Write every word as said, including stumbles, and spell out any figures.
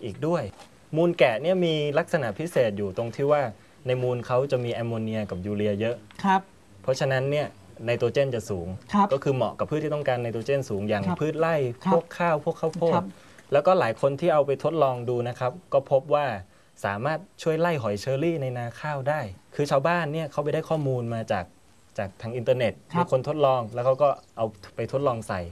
อีกด้วยมูลแกะเนี่ยมีลักษณะพิเศษอยู่ตรงที่ว่าในมูลเขาจะมีแอมโมเนียกับยูเรียเยอะครับเพราะฉะนั้นเนี่ยไนโตรเจนจะสูงก็คือเหมาะกับพืชที่ต้องการไนโตรเจนสูงอย่างพืชไร่พวกข้าวพวกข้าวโพดแล้วก็หลายคนที่เอาไปทดลองดูนะครับก็พบว่าสามารถช่วยไล่หอยเชอรี่ในนาข้าวได้คือชาวบ้านเนี่ยเขาไปได้ข้อมูลมาจากจากทางอินเทอร์เน็ตมีคนทดลองแล้วเขาก็เอาไปทดลองใส่